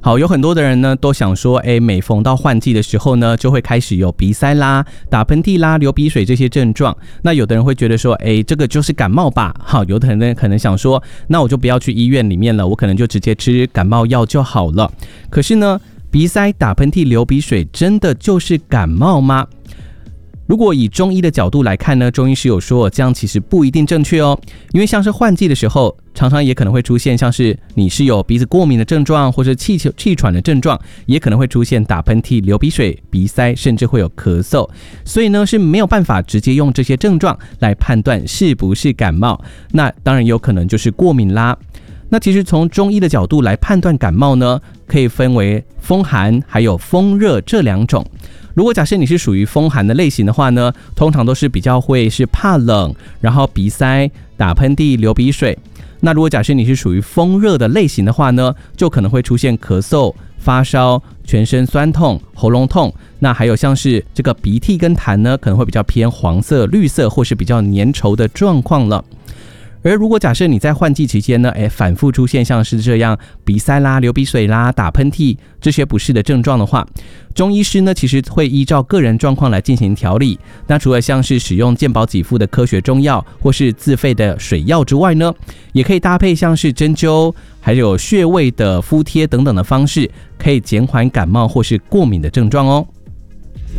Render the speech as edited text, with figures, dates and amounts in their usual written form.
好，有很多的人呢都想说，每逢到换季的时候呢，就会开始有鼻塞啦、打喷嚏啦、流鼻水这些症状。那有的人会觉得说，这个就是感冒吧。好，有的人可能想说，那我就不要去医院里面了，我可能就直接吃感冒药就好了。可是呢，鼻塞、打喷嚏、流鼻水真的就是感冒吗？如果以中医的角度来看呢，中医师有说这样其实不一定正确哦，因为像是换季的时候，常常也可能会出现像是你是有鼻子过敏的症状，或是气喘的症状，也可能会出现打喷嚏、流鼻水、鼻塞，甚至会有咳嗽，所以呢是没有办法直接用这些症状来判断是不是感冒，那当然有可能就是过敏啦。那其实从中医的角度来判断感冒呢，可以分为风寒还有风热这两种。如果假设你是属于风寒的类型的话呢，通常都是比较会是怕冷，然后鼻塞、打喷嚏、流鼻水。那如果假设你是属于风热的类型的话呢，就可能会出现咳嗽、发烧、全身酸痛、喉咙痛，那还有像是这个鼻涕跟痰呢，可能会比较偏黄色、绿色或是比较粘稠的状况了。而如果假设你在换季期间呢，反复出现像是这样鼻塞啦、流鼻水啦、打喷嚏这些不适的症状的话，中医师呢其实会依照个人状况来进行调理。那除了像是使用健保给付的科学中药或是自费的水药之外呢，也可以搭配像是针灸还有穴位的敷贴等等的方式，可以减缓感冒或是过敏的症状哦。